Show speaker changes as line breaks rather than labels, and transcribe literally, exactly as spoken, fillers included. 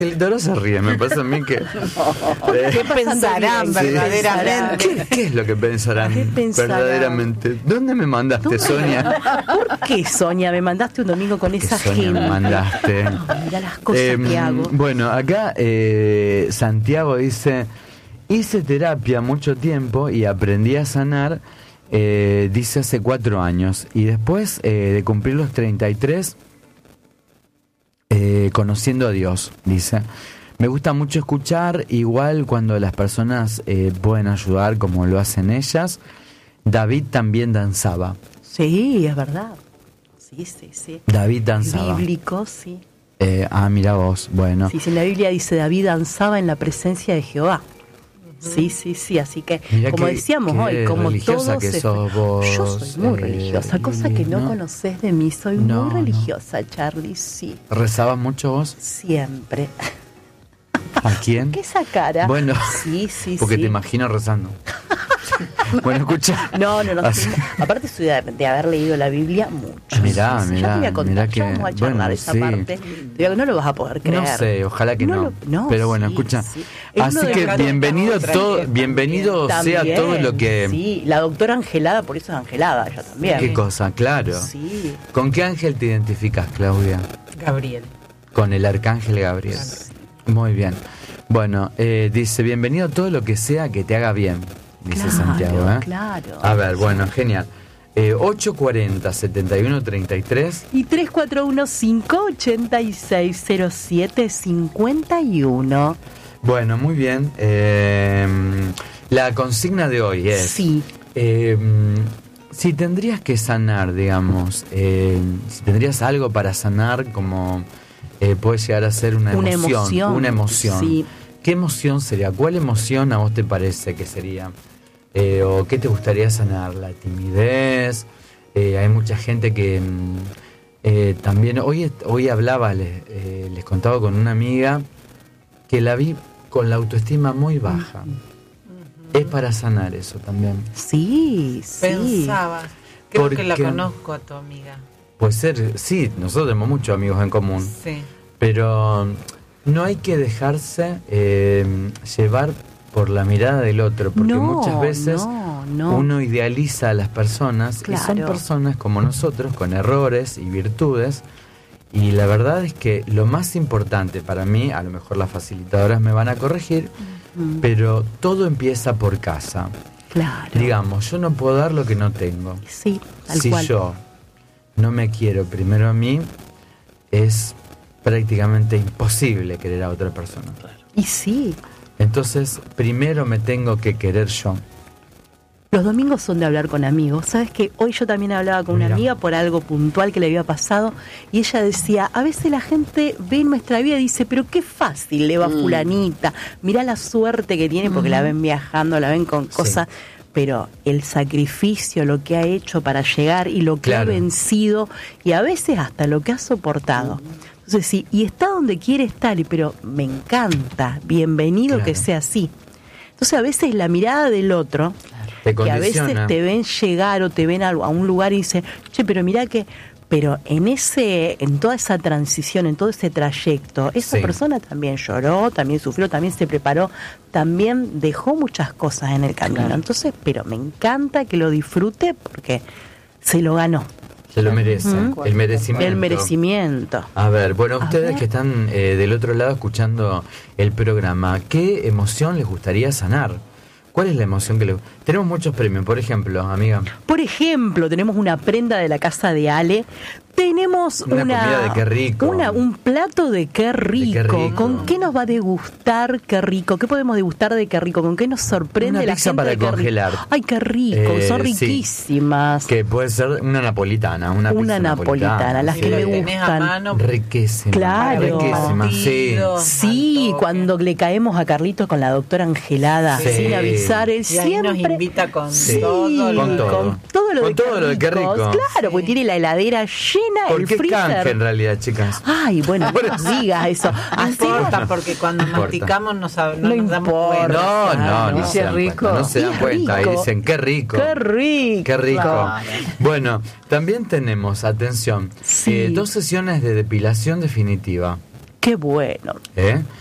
Dora se ríe, me parece a mí que...
¿Qué pensarán
Sí.
verdaderamente?
¿Qué, qué es lo que pensarán,
¿Qué pensarán?
verdaderamente? ¿Dónde me mandaste,
¿Dónde?
Sonia?
¿Por qué, Sonia? Me mandaste un domingo con
¿Qué
esa
Sonia me
gente.
mandaste?
Mira las cosas
Eh,
que hago.
Bueno, acá eh, Santiago dice: hice terapia mucho tiempo y aprendí a sanar, eh, dice hace cuatro años. Y después eh, de cumplir los treinta y tres, eh, conociendo a Dios, dice. Me gusta mucho escuchar, igual cuando las personas eh, pueden ayudar como lo hacen ellas. David también danzaba.
Sí, es verdad. Sí, sí, sí.
David danzaba.
Bíblico, sí.
Eh, ah, mira vos, bueno.
Sí, sí, en la Biblia dice David danzaba en la presencia de Jehová. Sí, sí, sí, así que
Mirá
como
qué-
decíamos
qué
hoy, como
religiosa
todos
que
se-
sos vos,
yo soy muy
eh,
religiosa, cosa que no,
¿no?
conoces de mí, soy
No,
muy
no.
religiosa, Charlie, sí,
¿Rezabas mucho vos?
siempre.
¿A quién?
¿Qué esa cara?
Bueno,
sí, sí,
porque
sí.
te imagino rezando. Bueno, escucha.
No, no, no.
Así-
sí, aparte estoy de, de haber leído la Biblia mucho.
Mirá,
Sí, sí,
mirá,
ya te voy a contar,
mirá
ya
que-
vamos a charlar
bueno,
esa
sí.
parte. Te digo, no lo vas a poder creer.
No sé, ojalá que no.
lo- no,
Pero bueno,
sí,
escucha.
sí. Es
Así
uno de
que
los-
bienvenido
otra
todo,
que
bienvenido sea
También,
todo lo que...
Sí, la doctora Angelada, por eso es Angelada, ella también.
¿Qué cosa? Claro.
Sí.
¿Con qué ángel te identificas, Claudia?
Gabriel.
Con el arcángel Gabriel. Muy bien. Bueno, eh, dice, bienvenido todo lo que sea que te haga bien, dice
Claro,
Santiago. ¿eh?
claro.
A ver, bueno, genial. Eh, ocho cuarenta, setenta y uno, treinta y tres.
Y tres cuatro uno, cinco ocho seis, cero siete cinco uno.
Bueno, muy bien. Eh, la consigna de hoy es...
Sí.
Eh, si tendrías que sanar, digamos, eh, si tendrías algo para sanar, como eh, puede llegar a ser una,
Una
emoción,
emoción,
una emoción.
sí.
¿Qué emoción sería? ¿Cuál emoción a vos te parece que sería? Eh, ¿O qué te gustaría sanar? ¿La timidez? Eh, hay mucha gente que mm, eh, también... Hoy, est- hoy hablaba, les, eh, les contaba con una amiga que la vi con la autoestima muy baja. Es para sanar eso también.
Sí, sí.
Pensaba. Creo que la
Porque-
conozco a tu amiga.
Puede ser, sí, nosotros tenemos muchos amigos en común,
Sí.
pero no hay que dejarse eh, llevar por la mirada del otro, porque
No,
muchas veces
no, no.
uno idealiza a las personas y son
Claro.
personas como nosotros, con errores y virtudes, y la verdad es que lo más importante para mí, a lo mejor las facilitadoras me van a corregir,
Mm,
pero todo empieza por casa.
claro.
Digamos, yo no puedo dar lo que no tengo.
Sí, tal
Si
cual.
yo no me quiero primero a mí, es prácticamente imposible querer a otra persona.
Y sí.
Entonces, primero me tengo que querer yo.
Los domingos son de hablar con amigos. Sabes que hoy yo también hablaba con una
Mira.
amiga por algo puntual que le había pasado y ella decía, a veces la gente ve en nuestra vida y dice, pero qué fácil le va a fulanita, mirá la suerte que tiene porque la ven viajando, la ven con cosas, pero el sacrificio, lo que ha hecho para llegar y lo que
Claro.
ha vencido y a veces hasta lo que ha soportado. Entonces sí, y está donde quiere estar, y pero me encanta, bienvenido
Claro.
que sea así. Entonces a veces la mirada del otro,
Te
que a veces
condiciona.
te ven llegar o te ven a, a un lugar y dicen, che, pero mirá que, pero en ese, en toda esa transición, en todo ese trayecto, esa
Sí.
persona también lloró, también sufrió, también se preparó, también dejó muchas cosas en el camino.
Claro.
Entonces, pero me encanta que lo disfrute porque se lo ganó.
Se lo merece.
Ujú.
El merecimiento.
El merecimiento.
A ver, bueno,
A
ustedes
ver.
que están eh, del otro lado escuchando el programa, ¿qué emoción les gustaría sanar? ¿Cuál es la emoción que les... Tenemos muchos premios, por ejemplo, amiga.
Por ejemplo, tenemos una prenda de la casa de Ale. Tenemos
Una
una,
comida de qué rico.
una- un plato de qué rico.
qué rico.
¿Con qué nos va a degustar qué rico? ¿Qué podemos degustar de qué rico? ¿Con qué nos sorprende
Una
la
pizza
gente
para
de qué rico?
congelar.
Ay, qué rico,
Eh,
son
sí.
riquísimas.
Que puede ser una napolitana, una,
Una
pizza
napolitana, las
sí.
que me
Lo tenés a
gustan.
mano.
Riquísima.
Claro.
Riquísima, sí.
Batidos,
Sí,
al toque.
cuando le caemos a Carlitos con la doctora Angelada,
Sí.
sin avisar, él
Y ahí nos
siempre
invita con
Sí.
todo.
Con todo.
con todo lo
Con
de
todo lo de qué rico.
Claro, porque
Sí.
tiene la heladera llena, el
Porque es
freezer.
canje en realidad, chicas.
Ay, bueno, no nos digas eso.
No
Así
importa, porque cuando
No importa.
masticamos no, sab- no
No
nos damos
importa.
cuenta.
No, no, no
Dice
se dan
rico.
cuenta, no se dan
Qué
cuenta. Ahí
rico.
dicen, qué rico.
Qué rico.
Qué rico.
Claro.
Bueno, también tenemos, atención,
Sí.
eh, dos sesiones de depilación definitiva.
Qué bueno.
¿Eh?